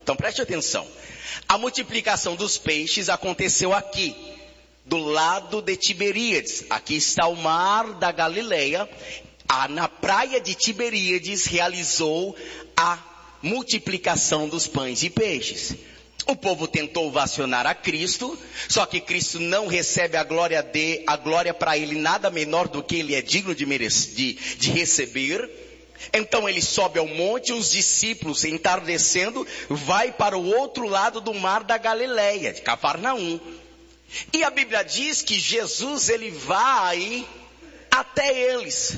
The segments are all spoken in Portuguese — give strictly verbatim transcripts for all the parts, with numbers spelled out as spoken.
Então preste atenção. A multiplicação dos peixes aconteceu aqui, do lado de Tiberíades. Aqui está o mar da Galileia. Ah, na praia de Tiberíades realizou a multiplicação dos pães e peixes. O povo tentou ovacionar a Cristo, só que Cristo não recebe a glória de, a glória para ele nada menor do que ele é digno de, merece, de, de receber. Então ele sobe ao monte, os discípulos, entardecendo, vai para o outro lado do mar da Galileia, de Cafarnaum. E a Bíblia diz que Jesus, ele vai até eles,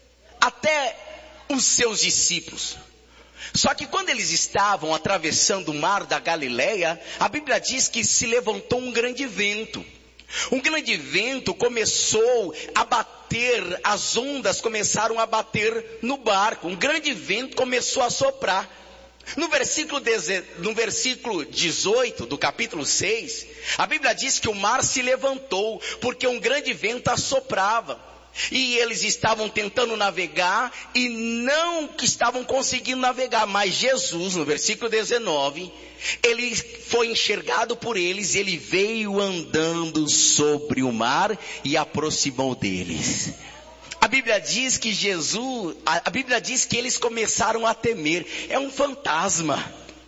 até os seus discípulos. Só que quando eles estavam atravessando o mar da Galileia, a Bíblia diz que se levantou um grande vento. Um grande vento começou a bater, as ondas começaram a bater no barco. Um grande vento começou a soprar. No versículo, no versículo dezoito do capítulo seis, a Bíblia diz que o mar se levantou, porque um grande vento assoprava. E eles estavam tentando navegar e não estavam conseguindo navegar. Mas Jesus, no versículo dezenove, ele foi enxergado por eles, ele veio andando sobre o mar e aproximou deles. A Bíblia diz que Jesus, a Bíblia diz que eles começaram a temer. É um fantasma.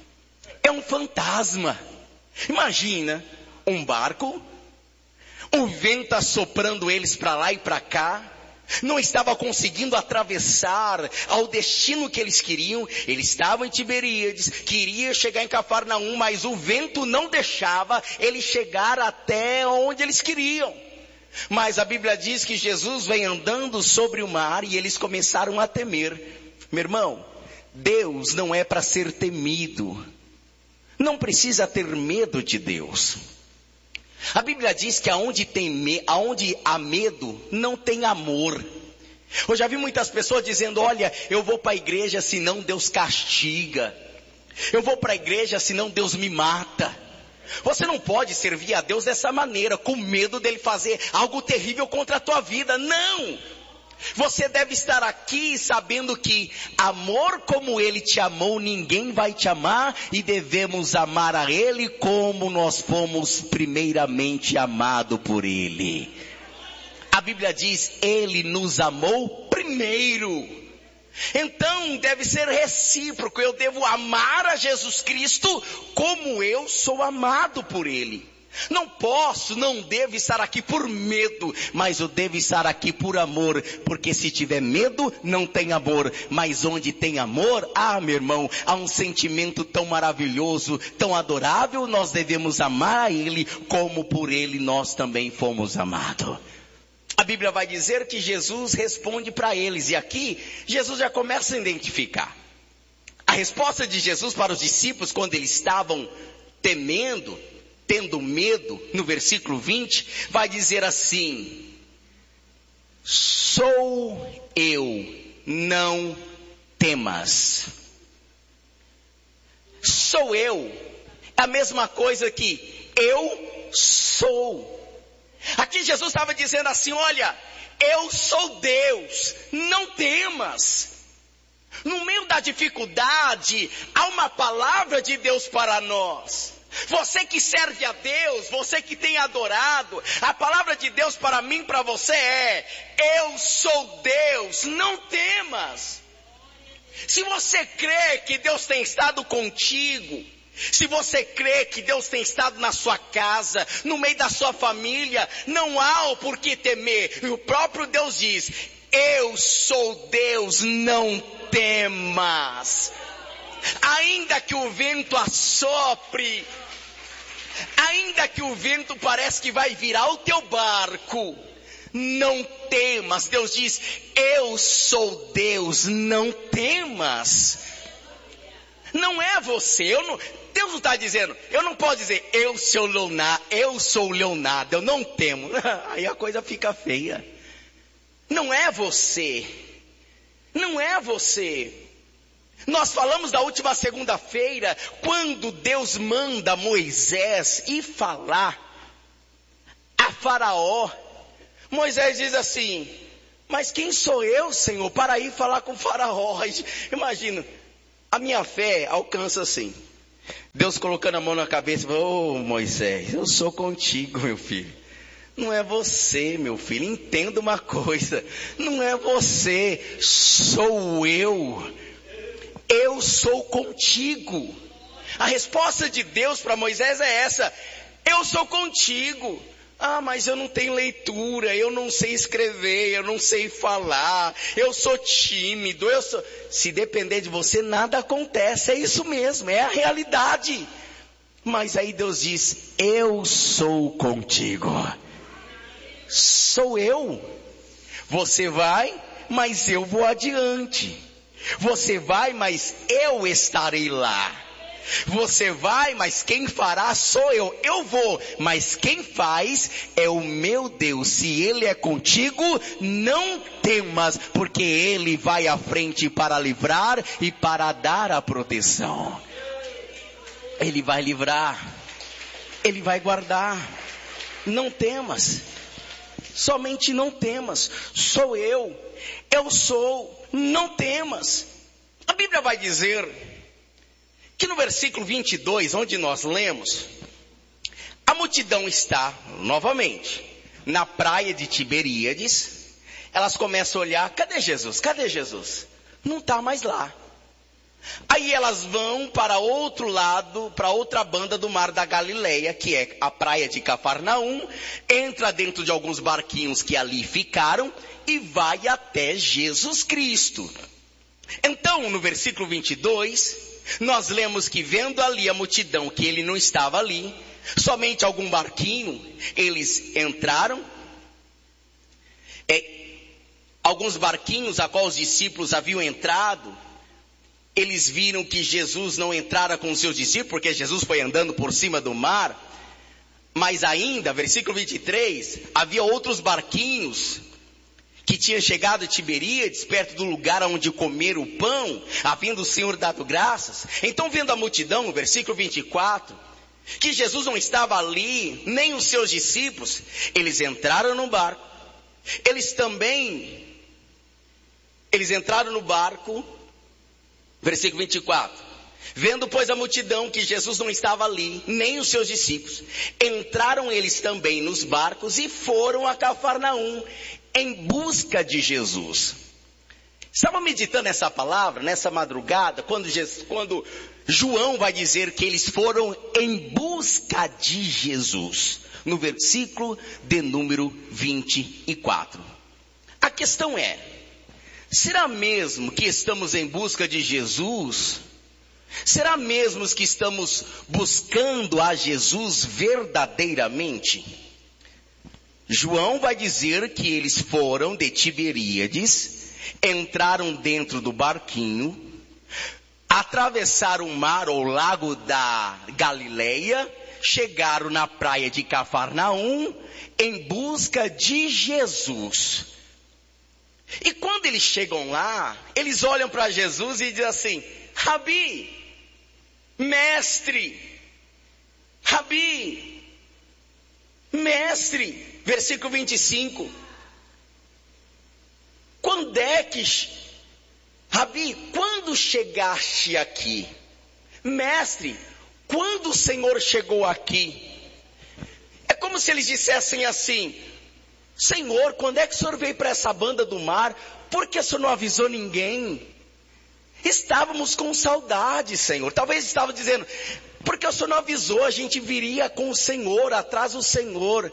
É um fantasma. Imagina um barco, o vento assoprando eles para lá e para cá, não estava conseguindo atravessar ao destino que eles queriam. Eles estavam em Tiberíades, queria chegar em Cafarnaum, mas o vento não deixava eles chegar até onde eles queriam. Mas a Bíblia diz que Jesus vem andando sobre o mar e eles começaram a temer. Meu irmão, Deus não é para ser temido. Não precisa ter medo de Deus. A Bíblia diz que aonde, tem me, aonde há medo, não tem amor. Eu já vi muitas pessoas dizendo, olha, eu vou para a igreja senão Deus castiga. Eu vou para a igreja senão Deus me mata. Você não pode servir a Deus dessa maneira, com medo dele fazer algo terrível contra a tua vida. Não! Você deve estar aqui sabendo que amor como ele te amou, ninguém vai te amar, e devemos amar a ele como nós fomos primeiramente amados por ele. A Bíblia diz, ele nos amou primeiro. Então deve ser recíproco, eu devo amar a Jesus Cristo como eu sou amado por ele. Não posso, não devo estar aqui por medo, mas eu devo estar aqui por amor, porque se tiver medo, não tem amor, mas onde tem amor, ah meu irmão, há um sentimento tão maravilhoso, tão adorável, nós devemos amar a ele, como por ele nós também fomos amados. A Bíblia vai dizer que Jesus responde para eles, e aqui, Jesus já começa a identificar. A resposta de Jesus para os discípulos, quando eles estavam temendo, tendo medo, no versículo vinte, vai dizer assim, sou eu, não temas. Sou eu, é a mesma coisa que eu sou. Aqui Jesus estava dizendo assim, olha, eu sou Deus, não temas. No meio da dificuldade, há uma palavra de Deus para nós. Você que serve a Deus, você que tem adorado, a palavra de Deus para mim, para você é, eu sou Deus, não temas. Se você crê que Deus tem estado contigo, se você crê que Deus tem estado na sua casa, no meio da sua família, não há o porquê temer. E o próprio Deus diz, eu sou Deus, não temas. Ainda que o vento assopre, ainda que o vento parece que vai virar o teu barco, não temas. Deus diz, eu sou Deus, não temas. Não é você, eu não, Deus não está dizendo, eu não posso dizer, eu sou Leonardo, eu sou Leonardo, eu não temo. Aí a coisa fica feia. Não é você, não é você. Nós falamos da última segunda-feira, quando Deus manda Moisés ir falar a Faraó. Moisés diz assim, mas quem sou eu, Senhor, para ir falar com o Faraó? Imagina, a minha fé alcança assim. Deus colocando a mão na cabeça e falou: ô Moisés, eu sou contigo, meu filho. Não é você, meu filho, entenda uma coisa, não é você, sou eu, eu sou contigo. A resposta de Deus para Moisés é essa: eu sou contigo. Ah, mas eu não tenho leitura, eu não sei escrever, eu não sei falar, eu sou tímido, eu sou... Se depender de você, nada acontece, é isso mesmo, é a realidade. Mas aí Deus diz: eu sou contigo. Sou eu. Você vai, mas eu vou adiante. Você vai, mas eu estarei lá. Você vai, mas quem fará sou eu. Eu vou, mas quem faz é o meu Deus. Se Ele é contigo, não temas, porque Ele vai à frente para livrar e para dar a proteção. Ele vai livrar, Ele vai guardar. Não temas, somente não temas. Sou eu, eu sou, não temas. A Bíblia vai dizer que no versículo vinte e dois, onde nós lemos, a multidão está, novamente, na praia de Tiberíades. Elas começam a olhar: cadê Jesus? Cadê Jesus? Não está mais lá. Aí elas vão para outro lado, para outra banda do mar da Galileia, que é a praia de Cafarnaum, entra dentro de alguns barquinhos que ali ficaram e vai até Jesus Cristo. Então, no versículo vinte e dois... nós lemos que, vendo ali a multidão, que ele não estava ali, somente algum barquinho, eles entraram. É, alguns barquinhos a qual os discípulos haviam entrado, eles viram que Jesus não entrara com os seus discípulos, porque Jesus foi andando por cima do mar. Mas ainda, versículo vinte e três, havia outros barquinhos que tinha chegado a Tiberíades, perto do lugar onde comer o pão, havendo o Senhor dado graças. Então, vendo a multidão, no versículo vinte e quatro, que Jesus não estava ali, nem os seus discípulos, eles entraram no barco. Eles também, eles entraram no barco, versículo vinte e quatro. Vendo, pois, a multidão que Jesus não estava ali, nem os seus discípulos, entraram eles também nos barcos e foram a Cafarnaum, em busca de Jesus. Estava meditando essa palavra, nessa madrugada, quando, Jesus, quando João vai dizer que eles foram em busca de Jesus, no versículo de número vinte e quatro. A questão é: será mesmo que estamos em busca de Jesus? Será mesmo que estamos buscando a Jesus verdadeiramente? João vai dizer que eles foram de Tiberíades, entraram dentro do barquinho, atravessaram o mar ou lago da Galileia, chegaram na praia de Cafarnaum em busca de Jesus. E quando eles chegam lá, eles olham para Jesus e dizem assim: Rabi, mestre, Rabi, mestre. Versículo vinte e cinco. Quando é que, Rabi, quando chegaste aqui? Mestre, quando o Senhor chegou aqui? É como se eles dissessem assim: Senhor, quando é que o Senhor veio para essa banda do mar? Por que o Senhor não avisou ninguém? Estávamos com saudade, Senhor. Talvez estavam dizendo: porque o Senhor não avisou, a gente viria com o Senhor, atrás do Senhor.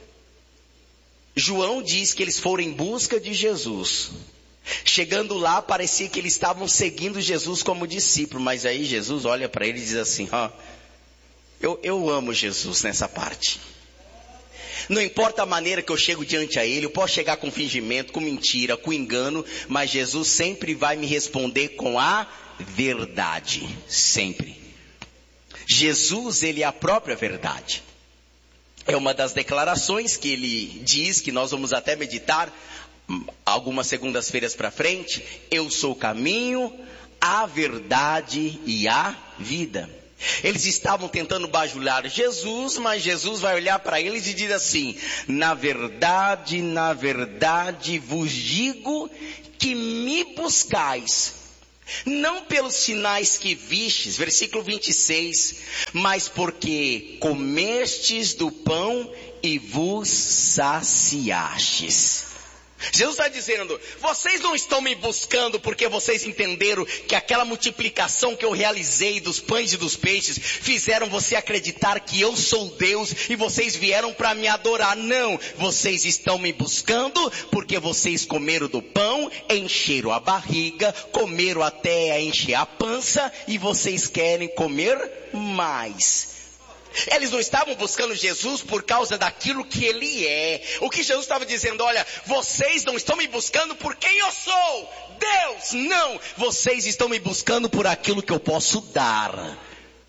João diz que eles foram em busca de Jesus. Chegando lá, parecia que eles estavam seguindo Jesus como discípulo. Mas aí Jesus olha para ele e diz assim: ó, eu, eu amo Jesus nessa parte. Não importa a maneira que eu chego diante a Ele, eu posso chegar com fingimento, com mentira, com engano, mas Jesus sempre vai me responder com a verdade. Sempre. Jesus, Ele é a própria verdade. É uma das declarações que Ele diz, que nós vamos até meditar algumas segundas-feiras para frente. Eu sou o caminho, a verdade e a vida. Eles estavam tentando bajular Jesus, mas Jesus vai olhar para eles e diz assim: na verdade, na verdade vos digo que me buscais, Não pelos sinais que vistes, versículo vinte e seis, mas porque comestes do pão e vos saciastes. Jesus está dizendo, vocês não estão me buscando porque vocês entenderam que aquela multiplicação que eu realizei dos pães e dos peixes fizeram você acreditar que eu sou Deus e vocês vieram para me adorar. Não, vocês estão me buscando porque vocês comeram do pão, encheram a barriga, comeram até encher a pança e vocês querem comer mais. Eles não estavam buscando Jesus por causa daquilo que Ele é. O que Jesus estava dizendo, olha, vocês não estão me buscando por quem eu sou, Deus, não. Vocês estão me buscando por aquilo que eu posso dar.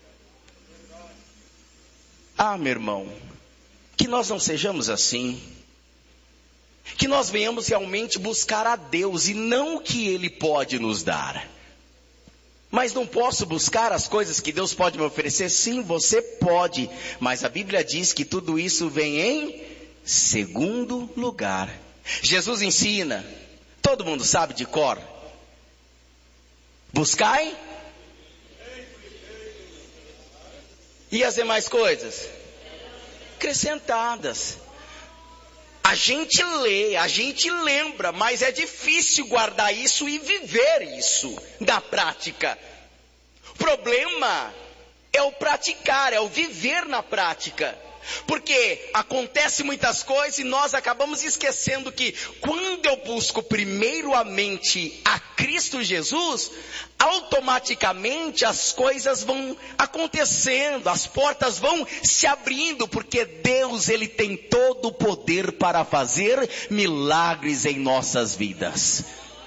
Ah, meu irmão, que nós não sejamos assim. Que nós venhamos realmente buscar a Deus e não o que Ele pode nos dar. Mas não posso buscar as coisas que Deus pode me oferecer? Sim, você pode. Mas a Bíblia diz que tudo isso vem em segundo lugar. Jesus ensina. Todo mundo sabe de cor. Buscai. E as demais coisas? Acrescentadas. A gente lê, a gente lembra, mas é difícil guardar isso e viver isso na prática. O problema é o praticar, é o viver na prática. Porque acontece muitas coisas e nós acabamos esquecendo que quando eu busco primeiramente a Cristo Jesus, automaticamente as coisas vão acontecendo, as portas vão se abrindo, porque Deus, Ele tem todo o poder para fazer milagres em nossas vidas.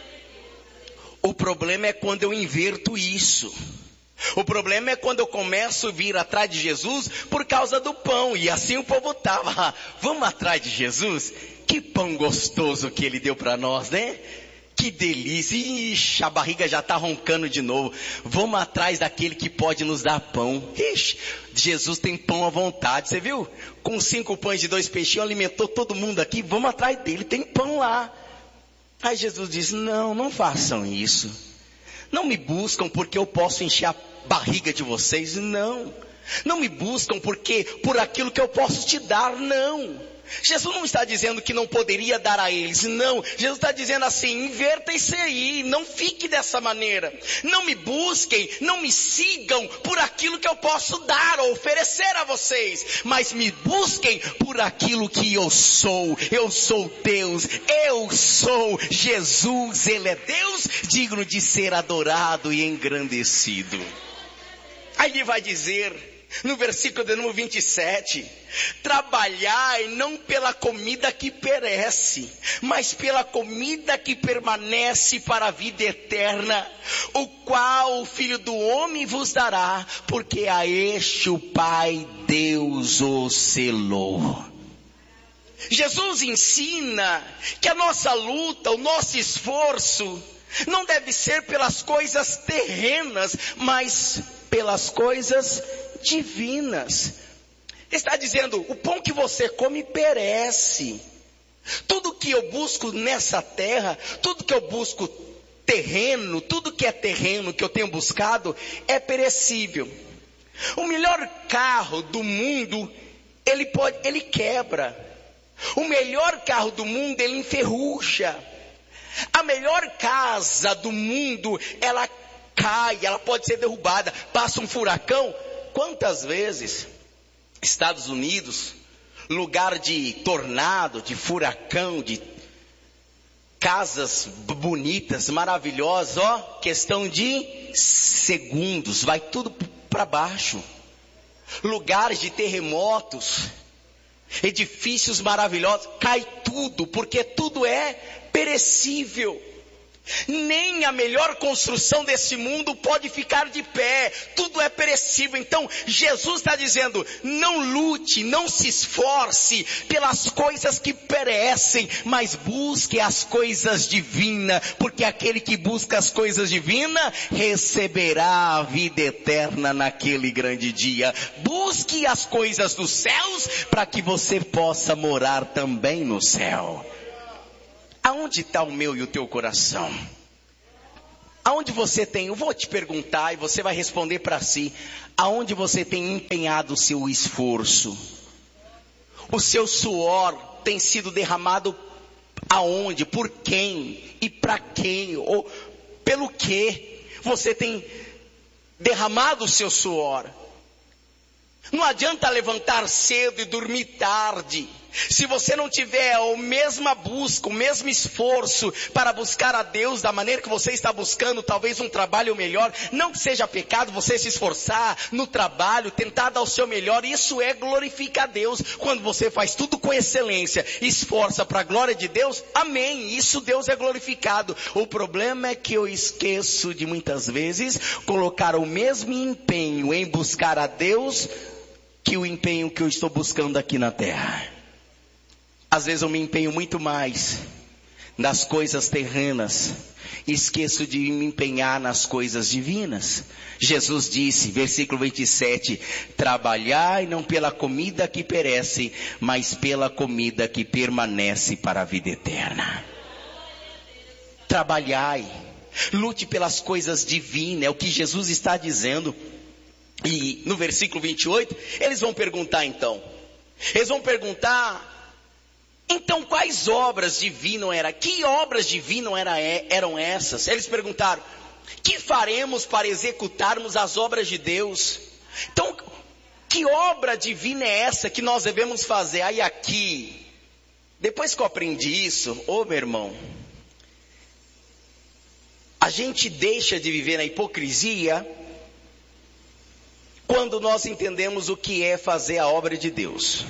O problema é quando eu inverto isso. O problema é quando eu começo a vir atrás de Jesus por causa do pão. E assim o povo estava. Vamos atrás de Jesus? Que pão gostoso que Ele deu para nós, né? Que delícia. Ixi, a barriga já está roncando de novo. Vamos atrás daquele que pode nos dar pão. Ixi, Jesus tem pão à vontade. Você viu? Com cinco pães e dois peixinhos alimentou todo mundo aqui. Vamos atrás dele, tem pão lá. Aí Jesus diz, não, não façam isso. Não me buscam porque eu posso encher a barriga de vocês, não. Não me buscam porque por aquilo que eu posso te dar, não. Jesus não está dizendo que não poderia dar a eles, não. Jesus está dizendo assim, inverta isso aí, não fique dessa maneira. Não me busquem, não me sigam por aquilo que eu posso dar ou oferecer a vocês, mas me busquem por aquilo que eu sou. Eu sou Deus, eu sou Jesus, Ele é Deus, digno de ser adorado e engrandecido. Aí Ele vai dizer, no versículo de número vinte e sete, trabalhai não pela comida que perece, mas pela comida que permanece para a vida eterna, o qual o Filho do Homem vos dará, porque a este o Pai Deus o selou. Jesus ensina que a nossa luta, o nosso esforço, não deve ser pelas coisas terrenas, mas pelas coisas divinas. Está dizendo, o pão que você come perece. Tudo que eu busco nessa terra, tudo que eu busco terreno, tudo que é terreno que eu tenho buscado é perecível. O melhor carro do mundo, ele pode, ele quebra. O melhor carro do mundo, ele enferruja. A melhor casa do mundo, ela cai, ela pode ser derrubada. Passa um furacão. Quantas vezes Estados Unidos, lugar de tornado, de furacão, de casas bonitas, maravilhosas, ó, questão de segundos, vai tudo para baixo. Lugares de terremotos, edifícios maravilhosos, cai tudo, porque tudo é perecível. Nem a melhor construção desse mundo pode ficar de pé, tudo é perecível. Então Jesus está dizendo, não lute, não se esforce pelas coisas que perecem, mas busque as coisas divinas, porque aquele que busca as coisas divinas, receberá a vida eterna naquele grande dia. Busque as coisas dos céus, para que você possa morar também no céu. Aonde está o meu e o teu coração? Aonde você tem, eu vou te perguntar e você vai responder para si, aonde você tem empenhado o seu esforço? O seu suor tem sido derramado aonde? Por quem? E para quem? Ou pelo que você tem derramado o seu suor? Não adianta levantar cedo e dormir tarde, se você não tiver a mesma busca, o mesmo esforço para buscar a Deus da maneira que você está buscando, talvez um trabalho melhor. Não que seja pecado você se esforçar no trabalho, tentar dar o seu melhor, isso é glorificar a Deus. Quando você faz tudo com excelência, esforça para a glória de Deus, amém, isso Deus é glorificado. O problema é que eu esqueço de muitas vezes colocar o mesmo empenho em buscar a Deus que o empenho que eu estou buscando aqui na terra. Às vezes eu me empenho muito mais nas coisas terrenas, esqueço de me empenhar nas coisas divinas. Jesus disse, versículo vinte e sete, trabalhai não pela comida que perece, mas pela comida que permanece para a vida eterna. Trabalhai, lute pelas coisas divinas, é o que Jesus está dizendo. E no versículo vinte e oito, eles vão perguntar então, eles vão perguntar, então quais obras divinas eram? Que obras divinas eram essas? Eles perguntaram, que faremos para executarmos as obras de Deus? Então, que obra divina é essa que nós devemos fazer? Aí aqui, depois que eu aprendi isso, ô meu irmão, a gente deixa de viver na hipocrisia quando nós entendemos o que é fazer a obra de Deus.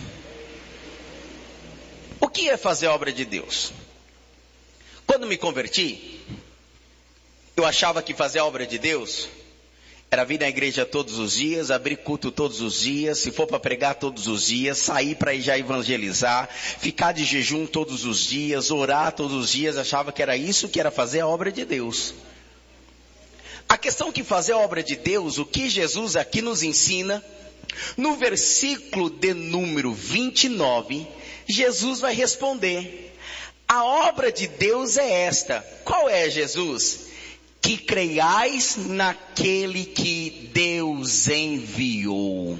O que é fazer a obra de Deus? Quando me converti, eu achava que fazer a obra de Deus era vir na igreja todos os dias, abrir culto todos os dias, se for para pregar todos os dias, sair para ir já evangelizar, ficar de jejum todos os dias, orar todos os dias. Achava que era isso que era fazer a obra de Deus. A questão que fazer a obra de Deus, o que Jesus aqui nos ensina, no versículo de número vinte e nove, Jesus vai responder, a obra de Deus é esta. Qual é, Jesus? Que creiais naquele que Deus enviou.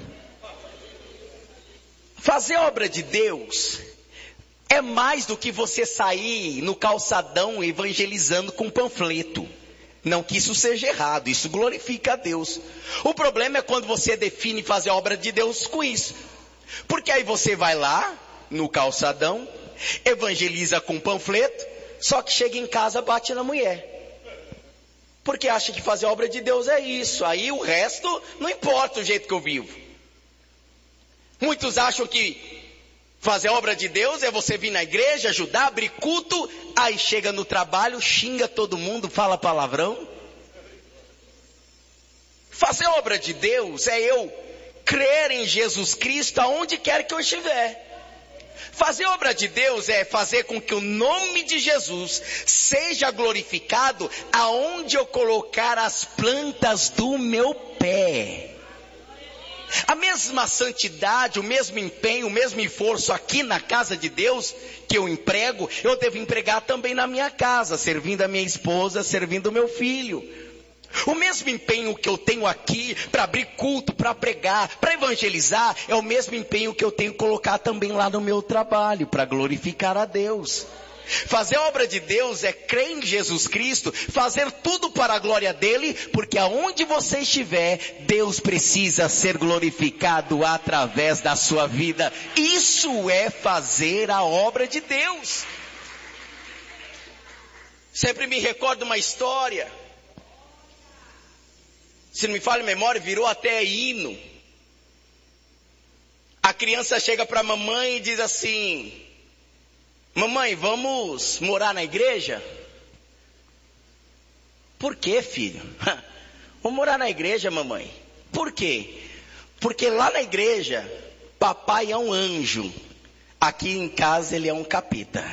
Fazer a obra de Deus é mais do que você sair no calçadão evangelizando com panfleto. Não que isso seja errado, isso glorifica a Deus. O problema é quando você define fazer a obra de Deus com isso. Porque aí você vai lá, no calçadão, evangeliza com panfleto, só que chega em casa, bate na mulher. Porque acha que fazer a obra de Deus é isso. Aí o resto, não importa o jeito que eu vivo. Muitos acham que fazer a obra de Deus é você vir na igreja, ajudar, abrir culto, aí chega no trabalho, xinga todo mundo, fala palavrão. Fazer a obra de Deus é eu crer em Jesus Cristo aonde quer que eu estiver. Fazer a obra de Deus é fazer com que o nome de Jesus seja glorificado aonde eu colocar as plantas do meu pé. A mesma santidade, o mesmo empenho, o mesmo esforço aqui na casa de Deus que eu emprego, eu devo empregar também na minha casa, servindo a minha esposa, servindo o meu filho. O mesmo empenho que eu tenho aqui para abrir culto, para pregar, para evangelizar, é o mesmo empenho que eu tenho que colocar também lá no meu trabalho, para glorificar a Deus. Fazer a obra de Deus é crer em Jesus Cristo, fazer tudo para a glória dele, porque aonde você estiver, Deus precisa ser glorificado através da sua vida. Isso é fazer a obra de Deus. Sempre me recordo uma história, se não me falha a memória, virou até hino. A criança chega para a mamãe e diz assim: mamãe, vamos morar na igreja? Por quê, filho? Vamos morar na igreja, mamãe. Por quê? Porque lá na igreja, papai é um anjo. Aqui em casa ele é um capeta.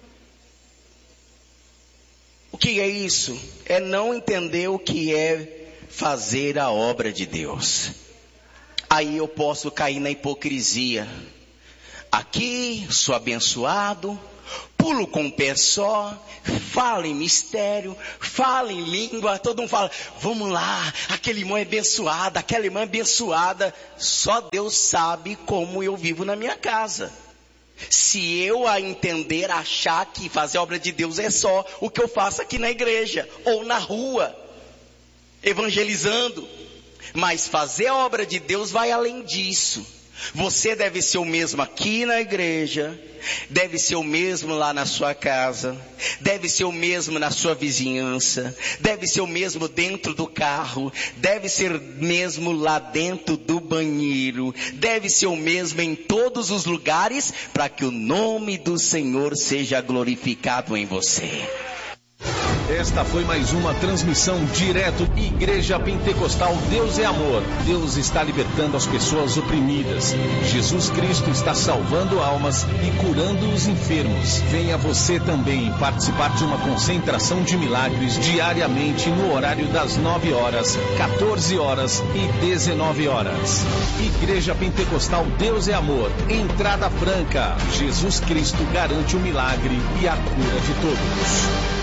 O que é isso? É não entender o que é fazer a obra de Deus. Aí eu posso cair na hipocrisia. Aqui sou abençoado, pulo com o pé só, falo em mistério, falo em língua, todo mundo fala, vamos lá, aquele irmão é abençoado, aquela irmã é abençoada. Só Deus sabe como eu vivo na minha casa. Se eu a entender, achar que fazer a obra de Deus é só o que eu faço aqui na igreja, ou na rua, evangelizando. Mas fazer a obra de Deus vai além disso. Você deve ser o mesmo aqui na igreja, deve ser o mesmo lá na sua casa, deve ser o mesmo na sua vizinhança, deve ser o mesmo dentro do carro, deve ser mesmo lá dentro do banheiro, deve ser o mesmo em todos os lugares, para que o nome do Senhor seja glorificado em você. Esta foi mais uma transmissão direto Igreja Pentecostal Deus é Amor. Deus está libertando as pessoas oprimidas. Jesus Cristo está salvando almas e curando os enfermos. Venha você também participar de uma concentração de milagres diariamente no horário das nove horas, quatorze horas e dezenove horas. Igreja Pentecostal Deus é Amor. Entrada franca. Jesus Cristo garante o milagre e a cura de todos.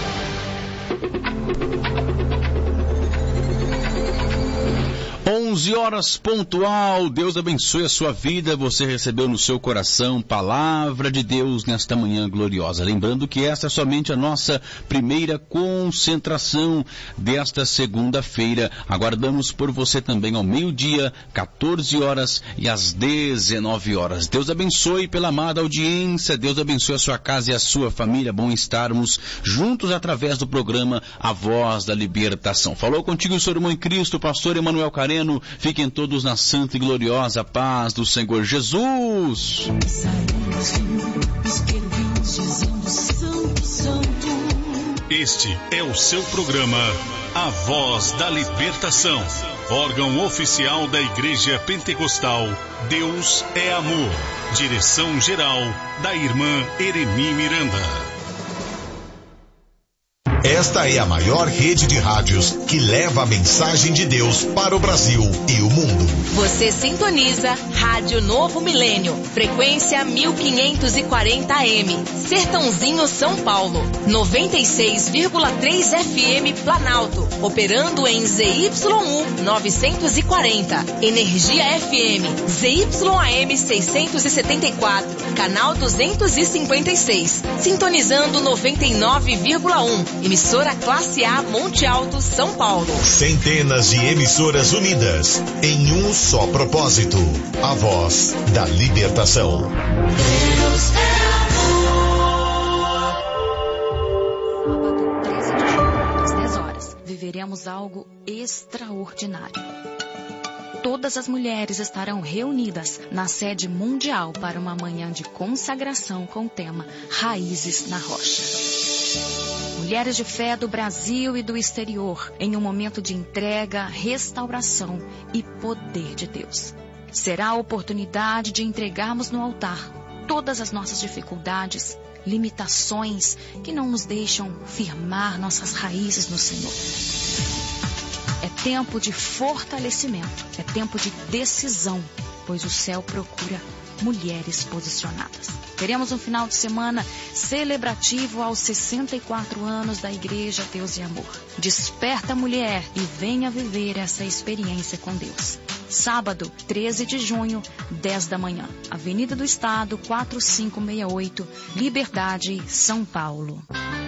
onze horas pontual, Deus abençoe a sua vida, você recebeu no seu coração palavra de Deus nesta manhã gloriosa. Lembrando que esta é somente a nossa primeira concentração desta segunda-feira. Aguardamos por você também ao meio-dia, quatorze horas e às dezenove horas. Deus abençoe pela amada audiência, Deus abençoe a sua casa e a sua família. Bom estarmos juntos através do programa A Voz da Libertação. Falou contigo o seu irmão em Cristo, pastor Emanuel Careno. Fiquem todos na santa e gloriosa paz do Senhor Jesus. Este é o seu programa A Voz da Libertação, órgão oficial da Igreja Pentecostal Deus é Amor. Direção geral da irmã Eremi Miranda. Esta é a maior rede de rádios que leva a mensagem de Deus para o Brasil e o mundo. Você sintoniza Rádio Novo Milênio, frequência mil quinhentos e quarenta A M, Sertãozinho, São Paulo, noventa e seis vírgula três F M Planalto, operando em Z Y U novecentos e quarenta, Energia F M, Z Y A M seiscentos e setenta e quatro, canal duzentos e cinquenta e seis, sintonizando noventa e nove vírgula um, emissora Classe A Monte Alto, São Paulo. Centenas de emissoras unidas em um só propósito, a voz da libertação. Deus é amor. Sábado, treze de julho, às dez horas, viveremos algo extraordinário. Todas as mulheres estarão reunidas na sede mundial para uma manhã de consagração com o tema Raízes na Rocha. Mulheres de fé do Brasil e do exterior, em um momento de entrega, restauração e poder de Deus. Será a oportunidade de entregarmos no altar todas as nossas dificuldades, limitações que não nos deixam firmar nossas raízes no Senhor. É tempo de fortalecimento, é tempo de decisão, pois o céu procura mulheres posicionadas. Teremos um final de semana celebrativo aos sessenta e quatro anos da Igreja Deus e Amor. Desperta, mulher, e venha viver essa experiência com Deus. Sábado, treze de junho, dez da manhã. Avenida do Estado, quatro cinco seis oito, Liberdade, São Paulo.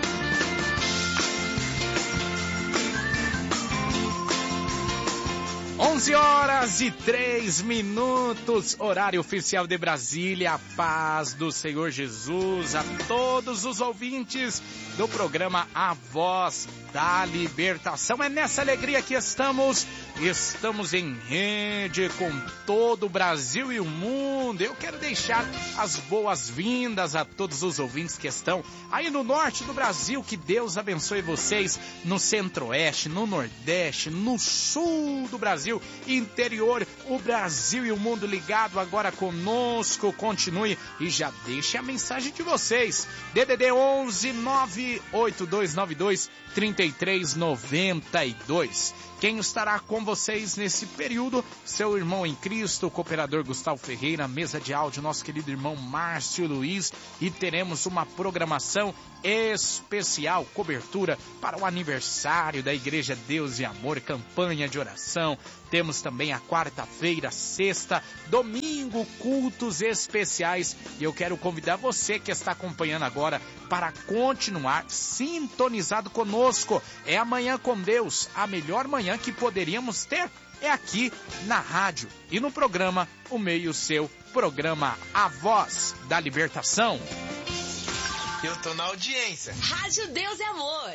onze horas e três minutos, horário oficial de Brasília. A paz do Senhor Jesus a todos os ouvintes do programa A Voz da Libertação. É nessa alegria que estamos, estamos em rede com todo o Brasil e o mundo. Eu quero deixar as boas-vindas a todos os ouvintes que estão aí no norte do Brasil. Que Deus abençoe vocês no centro-oeste, no nordeste, no sul do Brasil. interior, o Brasil e o mundo ligado agora conosco. Continue e já deixe a mensagem de vocês. D D D onze nove oito dois nove dois três três nove dois. Quem estará com vocês nesse período? Seu irmão em Cristo, o cooperador Gustavo Ferreira, mesa de áudio, nosso querido irmão Márcio Luiz, e teremos uma programação especial, cobertura para o aniversário da Igreja Deus e Amor, campanha de oração. Temos também a quarta-feira, sexta, domingo, cultos especiais. E eu quero convidar você que está acompanhando agora para continuar sintonizado conosco. É Amanhã com Deus, a melhor manhã que poderíamos ter é aqui na rádio e no programa O Meio Seu, programa A Voz da Libertação. Eu tô na audiência. Rádio Deus e Amor.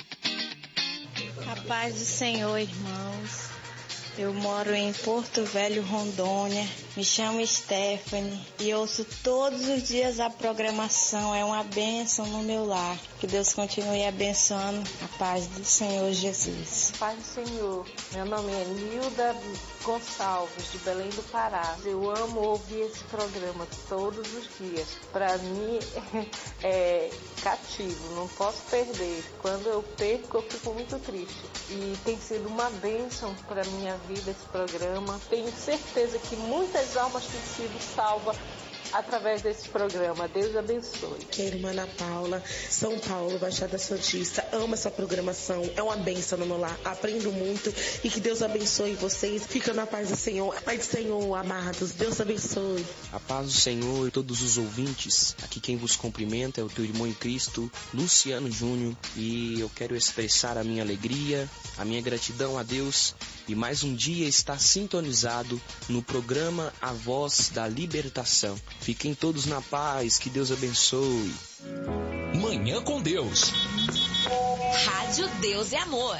A paz do Senhor, irmãos. Eu moro em Porto Velho, Rondônia. Me chamo Stephanie e ouço todos os dias a programação. É uma bênção no meu lar. Que Deus continue abençoando. A paz do Senhor Jesus. Paz do Senhor. Meu nome é Nilda Gonçalves, de Belém do Pará. Eu amo ouvir esse programa todos os dias. Para mim é cativo, não posso perder. Quando eu perco, eu fico muito triste. E tem sido uma bênção para minha vida esse programa. Tenho certeza que muitas almas têm sido salvas através desse programa. Deus abençoe. Que é a irmã Ana Paula, São Paulo, Baixada Santista. Amo essa programação, é uma bênção no meu lar. Aprendo muito e que Deus abençoe vocês. Fica na paz do Senhor. Pai do Senhor, amados, Deus abençoe. A paz do Senhor e todos os ouvintes. Aqui quem vos cumprimenta é o teu irmão em Cristo, Luciano Júnior. E eu quero expressar a minha alegria, a minha gratidão a Deus e mais um dia estar sintonizado no programa A Voz da Libertação. Fiquem todos na paz, que Deus abençoe. Manhã com Deus. Rádio Deus e Amor.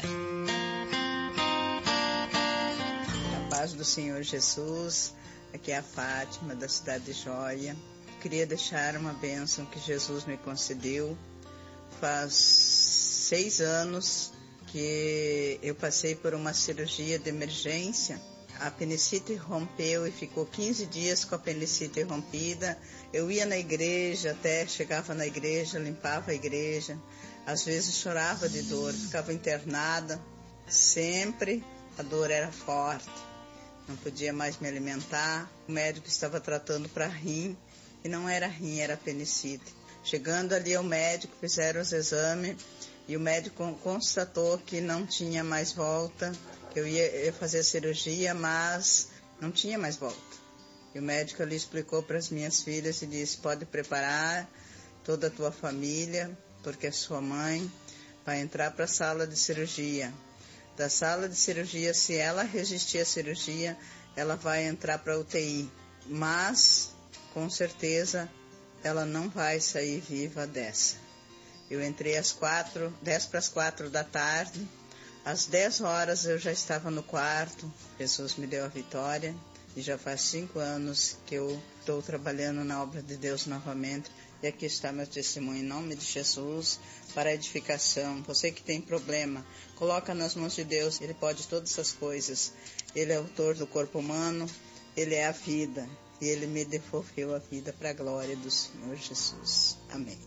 A paz do Senhor Jesus. Aqui é a Fátima, da cidade de Joia. Queria deixar uma bênção que Jesus me concedeu. Faz seis anos que eu passei por uma cirurgia de emergência. A apendicite rompeu e ficou quinze dias com a apendicite rompida. Eu ia na igreja, até chegava na igreja, limpava a igreja. Às vezes chorava de dor, ficava internada. Sempre a dor era forte. Não podia mais me alimentar. O médico estava tratando para rim e não era rim, era apendicite. Chegando ali ao médico, fizeram os exames e o médico constatou que não tinha mais volta. Eu ia fazer a cirurgia, mas não tinha mais volta. E o médico ali explicou para as minhas filhas e disse: pode preparar toda a tua família, porque a sua mãe vai entrar para a sala de cirurgia. Da sala de cirurgia, se ela resistir à cirurgia, ela vai entrar para a U T I. Mas, com certeza, ela não vai sair viva dessa. Eu entrei às quatro, dez para as quatro da tarde. Às dez horas eu já estava no quarto. Jesus me deu a vitória. E já faz cinco anos que eu estou trabalhando na obra de Deus novamente. E aqui está meu testemunho em nome de Jesus para a edificação. Você que tem problema, coloca nas mãos de Deus. Ele pode todas essas coisas. Ele é autor do corpo humano. Ele é a vida. E Ele me devolveu a vida para a glória do Senhor Jesus. Amém.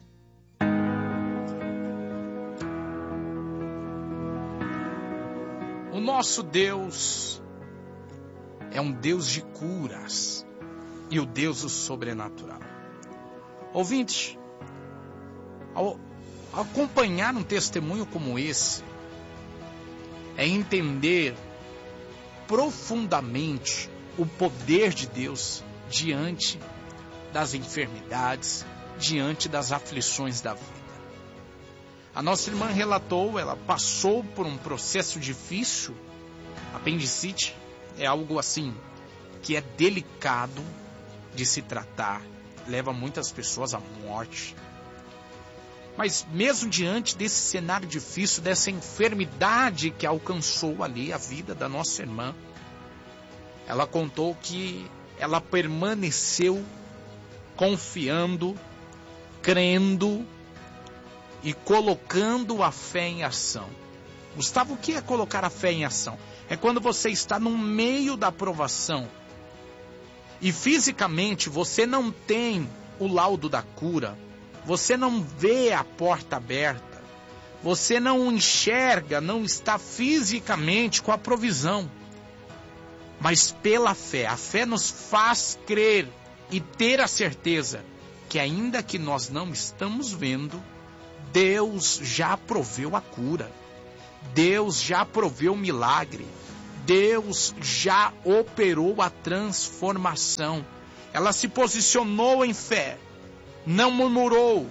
O nosso Deus é um Deus de curas e o Deus do sobrenatural. Ouvinte, ao acompanhar um testemunho como esse, é entender profundamente o poder de Deus diante das enfermidades, diante das aflições da vida. A nossa irmã relatou, ela passou por um processo difícil. Apendicite é algo assim, que é delicado de se tratar, leva muitas pessoas à morte. Mas mesmo diante desse cenário difícil, dessa enfermidade que alcançou ali a vida da nossa irmã, ela contou que ela permaneceu confiando, crendo e colocando a fé em ação. Gustavo, o que é colocar a fé em ação? É quando você está no meio da provação e fisicamente você não tem o laudo da cura, você não vê a porta aberta, você não enxerga, não está fisicamente com a provisão. Mas pela fé, a fé nos faz crer e ter a certeza que ainda que nós não estamos vendo, Deus já proveu a cura. Deus já proveu o milagre. Deus já operou a transformação. Ela se posicionou em fé, não murmurou,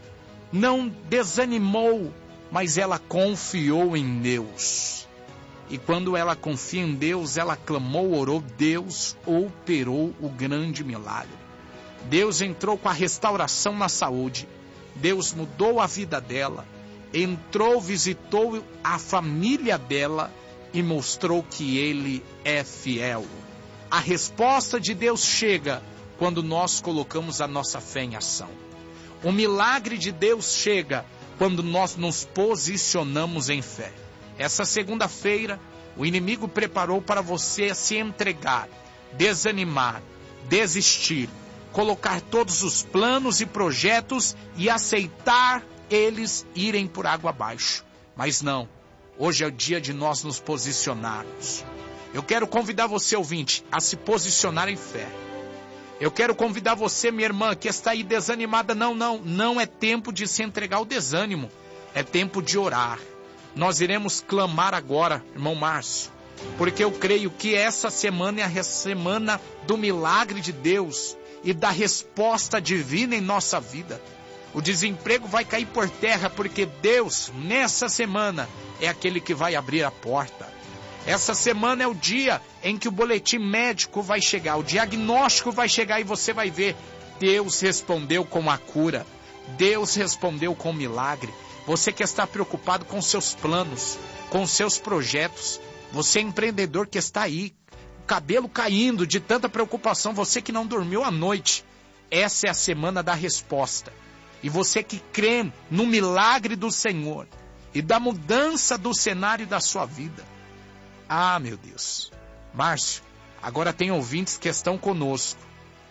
não desanimou, mas ela confiou em Deus. E quando ela confia em Deus, ela clamou, orou, Deus operou o grande milagre. Deus entrou com a restauração na saúde. Deus mudou a vida dela. Entrou, visitou a família dela e mostrou que Ele é fiel. A resposta de Deus chega quando nós colocamos a nossa fé em ação. O milagre de Deus chega quando nós nos posicionamos em fé. Essa segunda-feira, o inimigo preparou para você se entregar, desanimar, desistir, colocar todos os planos e projetos e aceitar eles irem por água abaixo. Mas não, hoje é o dia de nós nos posicionarmos. Eu quero convidar você, ouvinte, a se posicionar em fé. Eu quero convidar você, minha irmã, que está aí desanimada. Não, não, não é tempo de se entregar ao desânimo. É tempo de orar. Nós iremos clamar agora, irmão Márcio, porque eu creio que essa semana é a semana do milagre de Deus e da resposta divina em nossa vida. O desemprego vai cair por terra, porque Deus, nessa semana, é aquele que vai abrir a porta. Essa semana é o dia em que o boletim médico vai chegar, o diagnóstico vai chegar e você vai ver. Deus respondeu com a cura. Deus respondeu com o milagre. Você que está preocupado com seus planos, com seus projetos, você é empreendedor que está aí, o cabelo caindo de tanta preocupação, você que não dormiu à noite, essa é a semana da resposta. E você que crê no milagre do Senhor e da mudança do cenário da sua vida. Ah, meu Deus. Márcio, agora tem ouvintes que estão conosco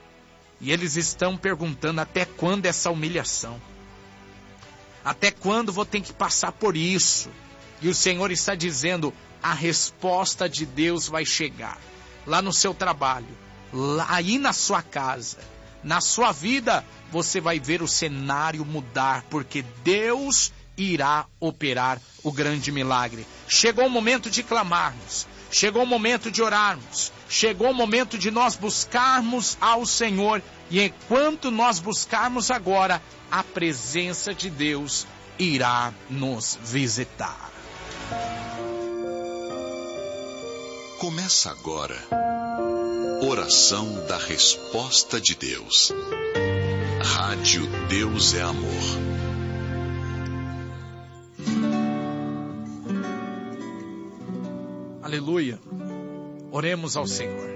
e eles estão perguntando até quando essa humilhação. Até quando vou ter que passar por isso? E o Senhor está dizendo, a resposta de Deus vai chegar. Lá no seu trabalho, lá, aí na sua casa, na sua vida, você vai ver o cenário mudar, porque Deus irá operar o grande milagre. Chegou o momento de clamarmos. Chegou o momento de orarmos. Chegou o momento de nós buscarmos ao Senhor. E enquanto nós buscarmos agora, a presença de Deus irá nos visitar. Começa agora. Oração da Resposta de Deus. Rádio Deus é Amor. Aleluia. Oremos ao Senhor.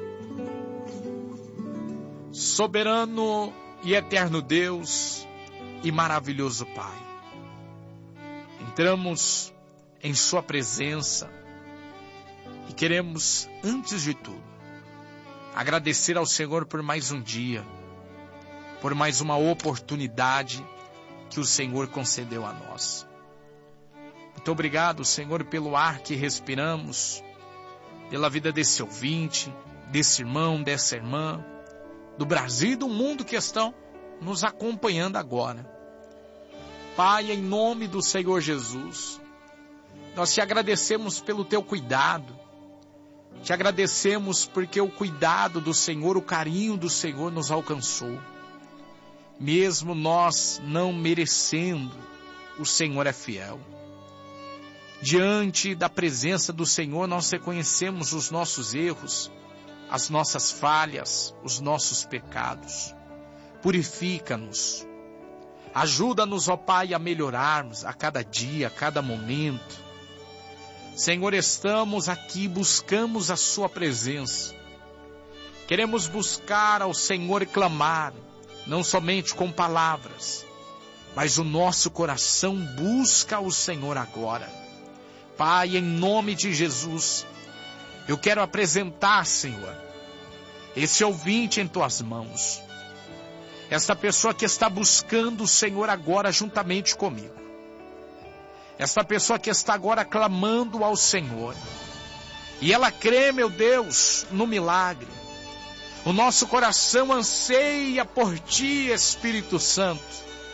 Soberano e eterno Deus e maravilhoso Pai, entramos em Sua presença e queremos, antes de tudo, agradecer ao Senhor por mais um dia, por mais uma oportunidade que o Senhor concedeu a nós. Muito obrigado, Senhor, pelo ar que respiramos, pela vida desse ouvinte, desse irmão, dessa irmã, do Brasil e do mundo que estão nos acompanhando agora. Pai, em nome do Senhor Jesus, nós te agradecemos pelo teu cuidado, te agradecemos porque o cuidado do Senhor, o carinho do Senhor nos alcançou. Mesmo nós não merecendo, o Senhor é fiel. Diante da presença do Senhor, nós reconhecemos os nossos erros, as nossas falhas, os nossos pecados. Purifica-nos. Ajuda-nos, ó Pai, a melhorarmos a cada dia, a cada momento. Senhor, estamos aqui, buscamos a Sua presença. Queremos buscar ao Senhor e clamar, não somente com palavras, mas o nosso coração busca o Senhor agora. Pai, em nome de Jesus, eu quero apresentar, Senhor, esse ouvinte em tuas mãos. Esta pessoa que está buscando o Senhor agora juntamente comigo. Esta pessoa que está agora clamando ao Senhor. E ela crê, meu Deus, no milagre. O nosso coração anseia por Ti, Espírito Santo.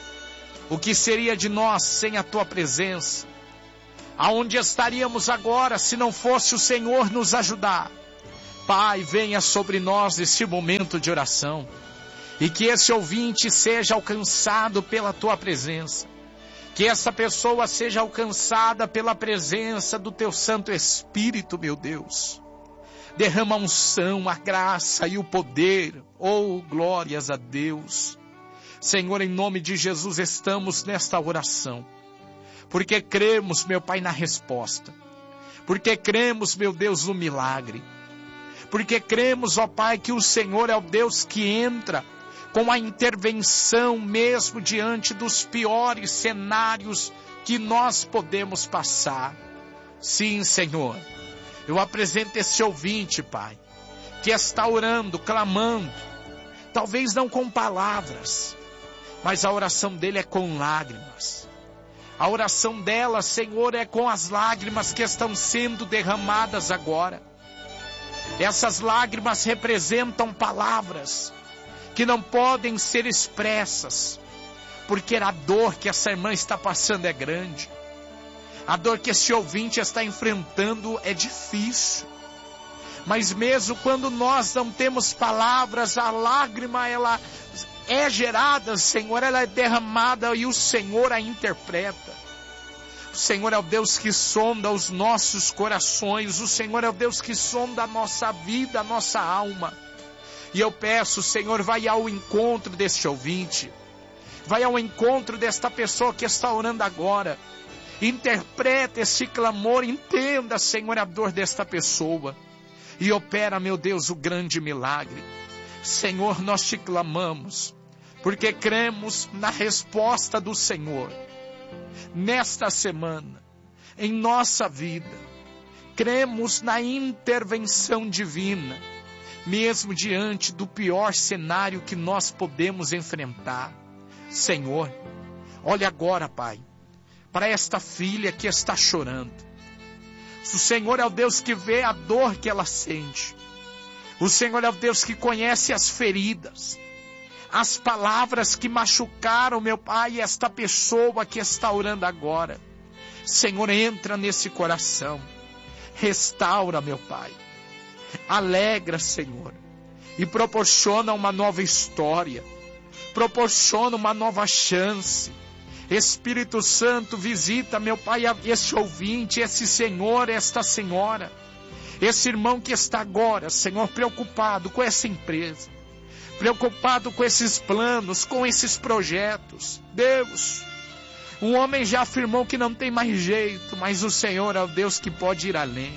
O que seria de nós sem a Tua presença? Aonde estaríamos agora se não fosse o Senhor nos ajudar? Pai, venha sobre nós neste momento de oração. E que esse ouvinte seja alcançado pela Tua presença. Que essa pessoa seja alcançada pela presença do Teu Santo Espírito, meu Deus. Derrama a unção, a graça e o poder. Oh, glórias a Deus. Senhor, em nome de Jesus, estamos nesta oração. Porque cremos, meu Pai, na resposta. Porque cremos, meu Deus, no milagre. Porque cremos, ó Pai, que o Senhor é o Deus que entra com a intervenção mesmo diante dos piores cenários que nós podemos passar. Sim, Senhor, eu apresento esse ouvinte, Pai, que está orando, clamando, talvez não com palavras, mas a oração dele é com lágrimas. A oração dela, Senhor, é com as lágrimas que estão sendo derramadas agora. Essas lágrimas representam palavras que não podem ser expressas, porque a dor que essa irmã está passando é grande. A dor que esse ouvinte está enfrentando é difícil. Mas mesmo quando nós não temos palavras, a lágrima ela é gerada, Senhor, ela é derramada e o Senhor a interpreta. O Senhor é o Deus que sonda os nossos corações, o Senhor é o Deus que sonda a nossa vida, a nossa alma. E eu peço, Senhor, vai ao encontro deste ouvinte, vai ao encontro desta pessoa que está orando agora. Interpreta esse clamor, entenda, Senhor, a dor desta pessoa. E opera, meu Deus, o grande milagre. Senhor, nós te clamamos, porque cremos na resposta do Senhor. Nesta semana, em nossa vida, cremos na intervenção divina, mesmo diante do pior cenário que nós podemos enfrentar. Senhor, olha agora, Pai, para esta filha que está chorando. O Senhor é o Deus que vê a dor que ela sente. O Senhor é o Deus que conhece as feridas, as palavras que machucaram, meu Pai, esta pessoa que está orando agora. Senhor, entra nesse coração, restaura, meu Pai, alegra, Senhor, e proporciona uma nova história, proporciona uma nova chance. Espírito Santo, visita, meu Pai, esse ouvinte, esse senhor, esta senhora, esse irmão que está agora, Senhor, preocupado com essa empresa, preocupado com esses planos, com esses projetos. Deus, um homem já afirmou que não tem mais jeito, mas o Senhor é o Deus que pode ir além.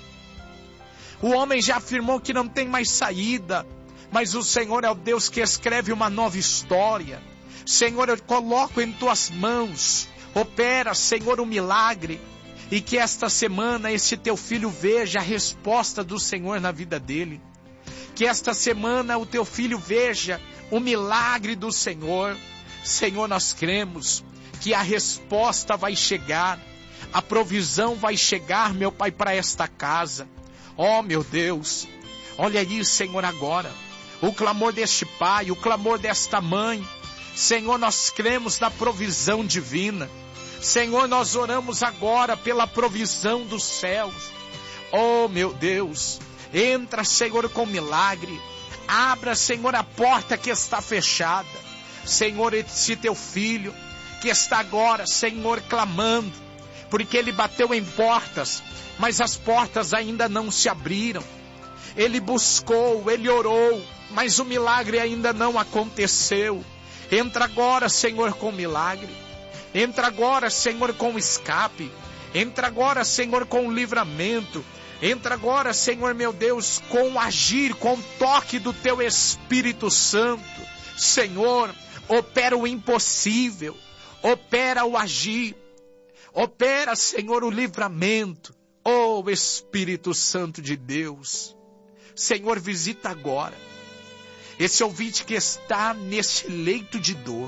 O homem já afirmou que não tem mais saída, mas o Senhor é o Deus que escreve uma nova história. Senhor, eu coloco em tuas mãos, opera, Senhor, um milagre, e que esta semana esse teu filho veja a resposta do Senhor na vida dele. Que esta semana o teu filho veja o milagre do Senhor. Senhor, nós cremos que a resposta vai chegar, a provisão vai chegar, meu Pai, para esta casa. Oh, meu Deus, olha aí, Senhor, agora, o clamor deste pai, o clamor desta mãe. Senhor, nós cremos na provisão divina. Senhor, nós oramos agora pela provisão dos céus. Oh, meu Deus, entra, Senhor, com milagre. Abra, Senhor, a porta que está fechada. Senhor, esse teu filho que está agora, Senhor, clamando, porque ele bateu em portas, mas as portas ainda não se abriram. Ele buscou, ele orou, mas o milagre ainda não aconteceu. Entra agora, Senhor, com milagre. Entra agora, Senhor, com escape. Entra agora, Senhor, com livramento. Entra agora, Senhor, meu Deus, com agir, com o toque do teu Espírito Santo. Senhor, opera o impossível. Opera o agir. Opera, Senhor, o livramento. Oh, Espírito Santo de Deus. Senhor, visita agora esse ouvinte que está nesse leito de dor.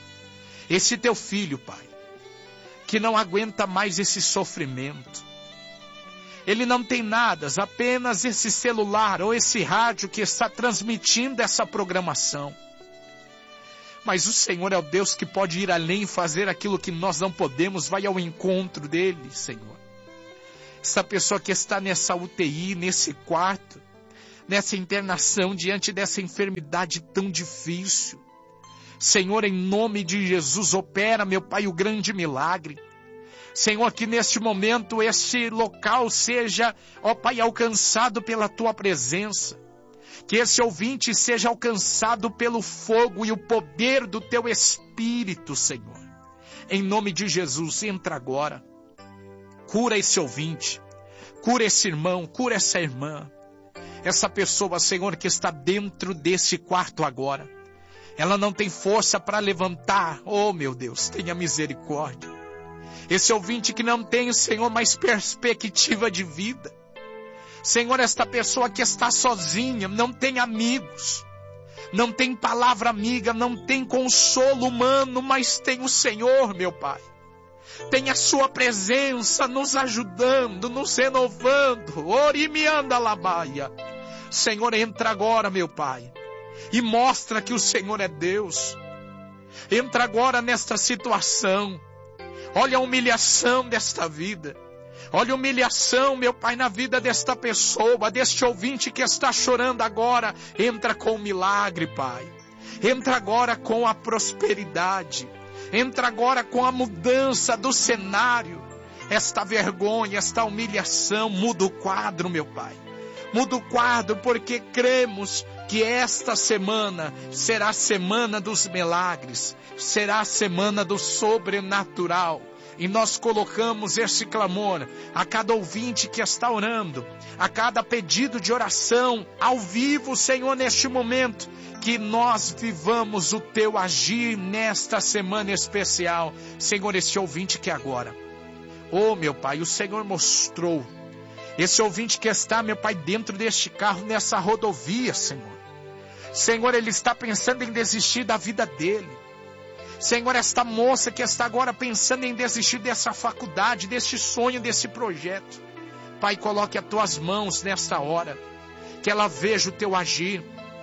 Esse teu filho, Pai, que não aguenta mais esse sofrimento. Ele não tem nada, apenas esse celular ou esse rádio que está transmitindo essa programação. Mas o Senhor é o Deus que pode ir além e fazer aquilo que nós não podemos. Vai ao encontro dele, Senhor. Essa pessoa que está nessa U T I, nesse quarto, nessa internação, diante dessa enfermidade tão difícil. Senhor, em nome de Jesus, opera, meu Pai, o grande milagre. Senhor, que neste momento este local seja, ó Pai, alcançado pela Tua presença. Que esse ouvinte seja alcançado pelo fogo e o poder do Teu Espírito, Senhor. Em nome de Jesus, entra agora. Cura esse ouvinte. Cura esse irmão, cura essa irmã. Essa pessoa, Senhor, que está dentro desse quarto agora. Ela não tem força para levantar. Oh, meu Deus, tenha misericórdia. Esse ouvinte que não tem, Senhor, mais perspectiva de vida. Senhor, esta pessoa que está sozinha, não tem amigos, não tem palavra amiga, não tem consolo humano, mas tem o Senhor, meu Pai. Tem a sua presença nos ajudando, nos renovando. Orimianda labaia. Senhor, entra agora, meu Pai, e mostra que o Senhor é Deus. Entra agora nesta situação. Olha a humilhação desta vida. Olha a humilhação, meu Pai, na vida desta pessoa, deste ouvinte que está chorando agora. Entra com o milagre, Pai. Entra agora com a prosperidade. Entra agora com a mudança do cenário. Esta vergonha, esta humilhação, muda o quadro, meu Pai. Muda o quadro, porque cremos que esta semana será a semana dos milagres. Será a semana do sobrenatural. E nós colocamos esse clamor a cada ouvinte que está orando, a cada pedido de oração, ao vivo, Senhor, neste momento, que nós vivamos o Teu agir nesta semana especial. Senhor, esse ouvinte que agora, oh meu Pai, o Senhor mostrou, esse ouvinte que está, meu Pai, dentro deste carro, nessa rodovia, Senhor. Senhor, ele está pensando em desistir da vida dele. Senhor, esta moça que está agora pensando em desistir dessa faculdade, deste sonho, desse projeto. Pai, coloque as Tuas mãos nesta hora. Que ela veja o Teu agir.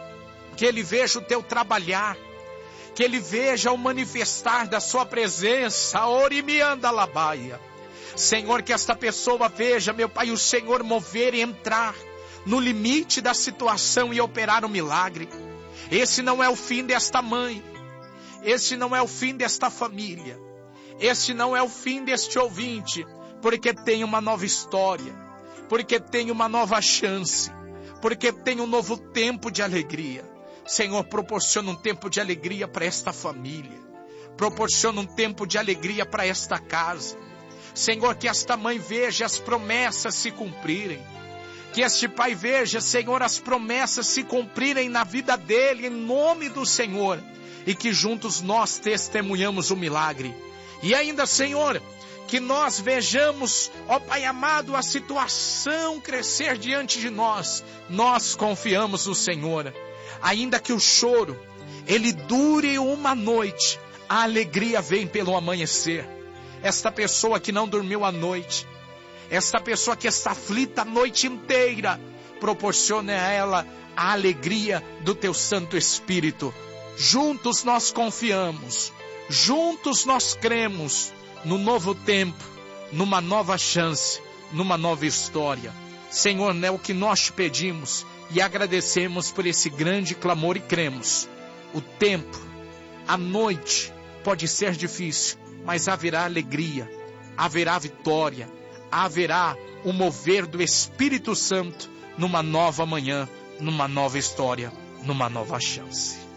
Que ele veja o Teu trabalhar. Que ele veja o manifestar da Sua presença. Orimianda labaia. Senhor, que esta pessoa veja, meu Pai, o Senhor mover e entrar no limite da situação e operar um milagre. Esse não é o fim desta mãe. Esse não é o fim desta família. Esse não é o fim deste ouvinte. Porque tem uma nova história. Porque tem uma nova chance. Porque tem um novo tempo de alegria. Senhor, proporciona um tempo de alegria para esta família. Proporciona um tempo de alegria para esta casa. Senhor, que esta mãe veja as promessas se cumprirem. Que este pai veja, Senhor, as promessas se cumprirem na vida dele, em nome do Senhor. E que juntos nós testemunhamos o milagre. E ainda, Senhor, que nós vejamos, ó Pai amado, a situação crescer diante de nós. Nós confiamos no Senhor. Ainda que o choro, ele dure uma noite, a alegria vem pelo amanhecer. Esta pessoa que não dormiu a noite, esta pessoa que está aflita a noite inteira, proporcione a ela a alegria do Teu Santo Espírito. Juntos nós confiamos, juntos nós cremos no novo tempo, numa nova chance, numa nova história. Senhor, é o que nós te pedimos e agradecemos por esse grande clamor e cremos. O tempo, a noite pode ser difícil, mas haverá alegria, haverá vitória, haverá o mover do Espírito Santo numa nova manhã, numa nova história, numa nova chance.